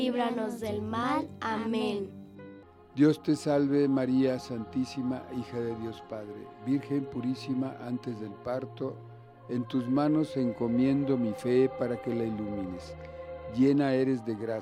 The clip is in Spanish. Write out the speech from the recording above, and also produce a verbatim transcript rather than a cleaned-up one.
líbranos del mal. Amén. Dios te salve María Santísima, hija de Dios Padre, Virgen purísima antes del parto, en tus manos encomiendo mi fe para que la ilumines. Llena eres de gracia.